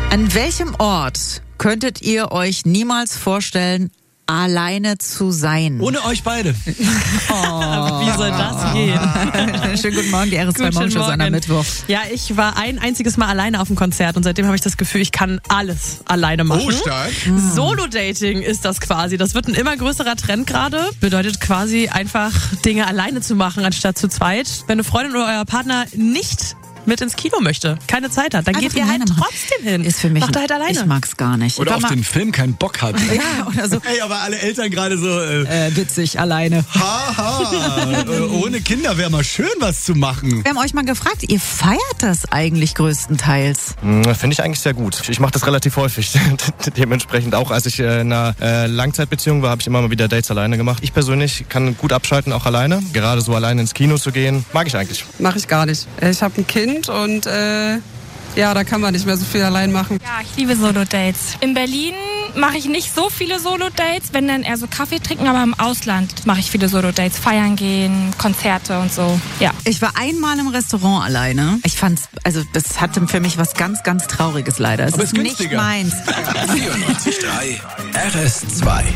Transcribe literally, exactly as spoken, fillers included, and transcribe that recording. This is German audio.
An welchem Ort könntet ihr euch niemals vorstellen, alleine zu sein? Ohne euch beide. Oh. Wie soll das gehen? Schönen guten Morgen, die R S zwei Morgenshow an einem Mittwoch. Ja, ich war ein einziges Mal alleine auf dem Konzert und seitdem habe ich das Gefühl, ich kann alles alleine machen. Oh, stark. Mhm. Solo-Dating ist das quasi. Das wird ein immer größerer Trend gerade. Bedeutet quasi einfach Dinge alleine zu machen, anstatt zu zweit. Wenn eine Freundin oder euer Partner nicht mit ins Kino möchte, keine Zeit hat, dann Einfach geht ihr halt alleine machen. trotzdem hin. Ist für mich, Macht er halt alleine. Ich mag's gar nicht. Oder Ich auf war den Film keinen Bock hat. Ja, oder so. Ey, aber alle Eltern gerade so, äh, Äh, witzig, alleine. haha, äh, ohne Kinder wäre mal schön was zu machen. Wir haben euch mal gefragt, ihr feiert das eigentlich größtenteils? Finde ich eigentlich sehr gut. Ich mache das relativ häufig. Dementsprechend auch, als ich in einer äh, Langzeitbeziehung war, habe ich immer mal wieder Dates alleine gemacht. Ich persönlich kann gut abschalten, auch alleine. Gerade so alleine ins Kino zu gehen, mag ich eigentlich. Mache ich gar nicht. Ich habe ein Kind und äh, ja, da kann man nicht mehr so viel allein machen. Ja, ich liebe Solo-Dates. In Berlin mache ich nicht so viele Solo-Dates, wenn dann eher so Kaffee trinken, aber im Ausland mache ich viele Solo-Dates. Feiern gehen, Konzerte und so, ja. Ich war einmal im Restaurant alleine. Ich fand's, also das hatte für mich was ganz, ganz Trauriges leider. Es Aber ist ist nicht günstiger. meins. vierundneunzig Komma drei R S zwei